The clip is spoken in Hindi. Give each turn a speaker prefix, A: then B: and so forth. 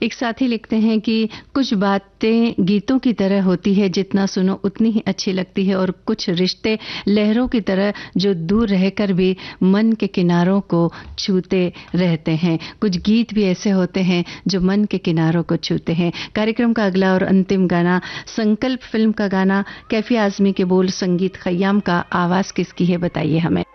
A: एक साथी लिखते हैं कि कुछ बातें गीतों की तरह होती है, जितना सुनो उतनी ही अच्छी लगती है, और कुछ रिश्ते लहरों की तरह जो दूर रहकर भी मन के किनारों को छूते रहते हैं। कुछ गीत भी ऐसे होते हैं जो मन के किनारों को छूते हैं। कार्यक्रम का अगला और अंतिम गाना संकल्प फिल्म का गाना, कैफी आजमी के बोल, संगीत खय्याम का, आवाज किसकी है बताइए हमें।